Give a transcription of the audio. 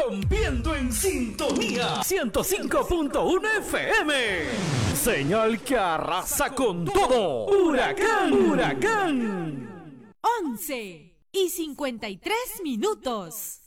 rompiendo en sintonía 105.1 FM. Señal que arrasa con todo. Huracán, huracán. 11:53.